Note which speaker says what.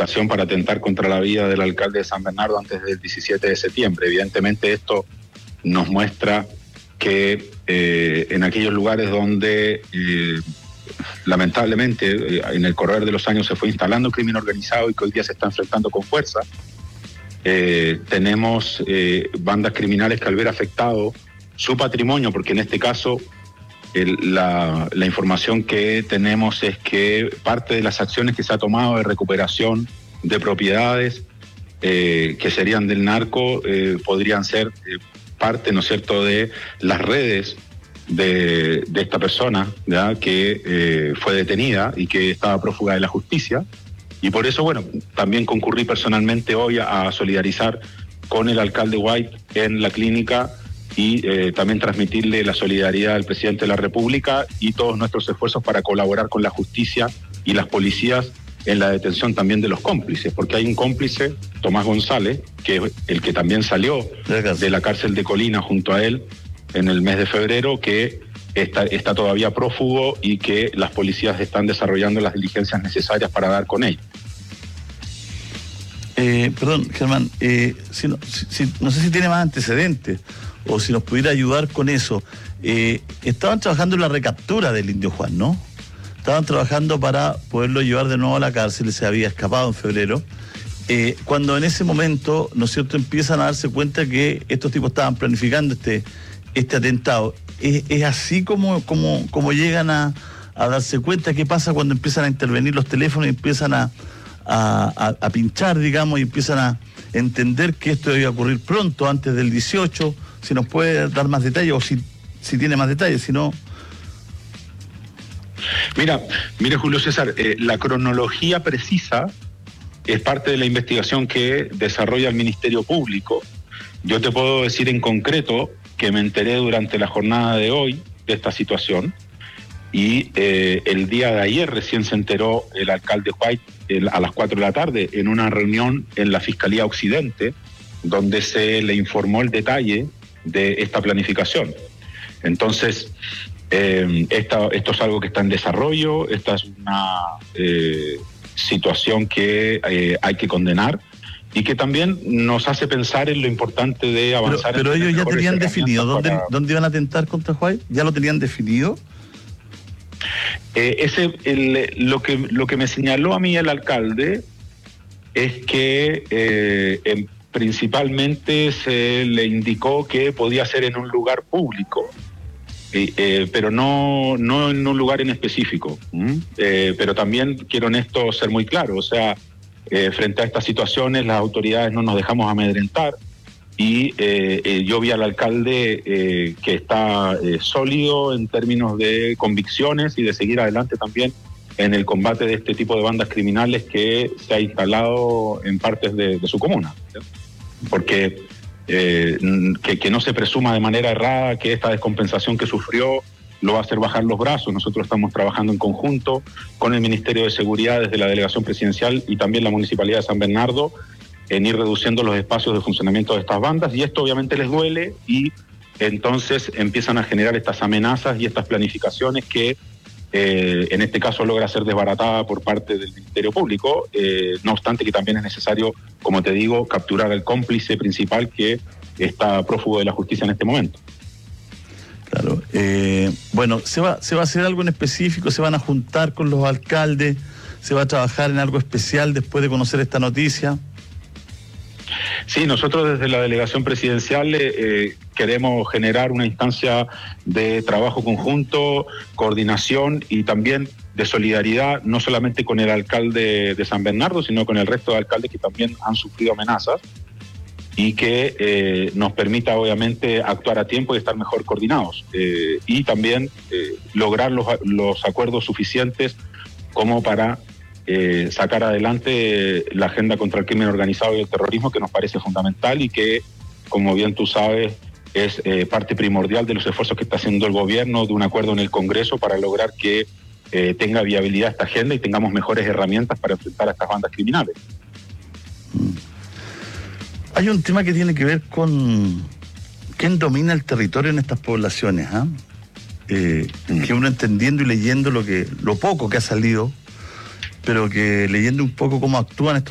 Speaker 1: planificación para atentar contra la vida del alcalde de San Bernardo antes del 17 de septiembre. Evidentemente esto nos muestra que en aquellos lugares donde lamentablemente en el correr de los años se fue instalando crimen organizado y que hoy día se está enfrentando con fuerza, tenemos bandas criminales que al ver afectado su patrimonio, porque en este caso la información que tenemos es que parte de las acciones que se ha tomado de recuperación de propiedades que serían del narco podrían ser parte, ¿no es cierto?, de las redes de esta persona, ¿ya?, que fue detenida y que estaba prófuga de la justicia. Y por eso, bueno, también concurrí personalmente hoy a solidarizar con el alcalde White en la clínica y también transmitirle la solidaridad al presidente de la República y todos nuestros esfuerzos para colaborar con la justicia y las policías en la detención también de los cómplices, porque hay un cómplice, Tomás González, que es el que también salió de la cárcel de Colina junto a él en el mes de febrero, que está todavía prófugo y que las policías están desarrollando las diligencias necesarias para dar con él.
Speaker 2: Perdón, Germán, no sé si tiene más antecedentes o si nos pudiera ayudar con eso. Estaban trabajando en la recaptura del Indio Juan, ¿no? Estaban trabajando para poderlo llevar de nuevo a la cárcel, se había escapado en febrero. Cuando en ese momento, ¿no es cierto?, empiezan a darse cuenta que estos tipos estaban planificando este atentado. ¿Es así como llegan a darse cuenta? ¿Qué pasa cuando empiezan a intervenir los teléfonos y empiezan a pinchar, digamos, y empiezan a entender que esto debía ocurrir pronto, antes del 18? Si nos puede dar más detalles, o si tiene más detalles, si no...
Speaker 1: Mira, Julio César, la cronología precisa es parte de la investigación que desarrolla el Ministerio Público. Yo te puedo decir en concreto que me enteré durante la jornada de hoy de esta situación y el día de ayer recién se enteró el alcalde White a las 4 de la tarde en una reunión en la Fiscalía Occidente donde se le informó el detalle de esta planificación. Entonces, esto es algo que está en desarrollo, esta es una situación que hay que condenar y que también nos hace pensar en lo importante de avanzar.
Speaker 2: Pero ellos ya tenían definido dónde iban a atentar contra White, ¿ya lo tenían definido?
Speaker 1: Lo que me señaló a mí el alcalde es que principalmente se le indicó que podía ser en un lugar público, pero no en un lugar en específico. Pero también quiero en esto ser muy claro, o sea, frente a estas situaciones las autoridades no nos dejamos amedrentar y yo vi al alcalde que está sólido en términos de convicciones y de seguir adelante también en el combate de este tipo de bandas criminales que se ha instalado en partes de su comuna, ¿sí? Porque que no se presuma de manera errada que esta descompensación que sufrió lo va a hacer bajar los brazos. Nosotros estamos trabajando en conjunto con el Ministerio de Seguridad desde la Delegación Presidencial y también la Municipalidad de San Bernardo en ir reduciendo los espacios de funcionamiento de estas bandas, y esto obviamente les duele y entonces empiezan a generar estas amenazas y estas planificaciones que en este caso logra ser desbaratada por parte del Ministerio Público, no obstante que también es necesario, como te digo, capturar al cómplice principal que está prófugo de la justicia en este momento.
Speaker 2: Claro. Bueno, ¿se va a hacer algo en específico? ¿Se van a juntar con los alcaldes? ¿Se va a trabajar en algo especial después de conocer esta noticia?
Speaker 1: Sí, nosotros desde la Delegación Presidencial queremos generar una instancia de trabajo conjunto, coordinación y también de solidaridad, no solamente con el alcalde de San Bernardo, sino con el resto de alcaldes que también han sufrido amenazas y que nos permita obviamente actuar a tiempo y estar mejor coordinados y también lograr los acuerdos suficientes como para sacar adelante la agenda contra el crimen organizado y el terrorismo, que nos parece fundamental y que, como bien tú sabes, es parte primordial de los esfuerzos que está haciendo el gobierno de un acuerdo en el Congreso para lograr que tenga viabilidad esta agenda y tengamos mejores herramientas para enfrentar a estas bandas criminales.
Speaker 2: Hay un tema que tiene que ver con quién domina el territorio en estas poblaciones, que uno entendiendo y leyendo lo poco que ha salido, pero que leyendo un poco cómo actúan estos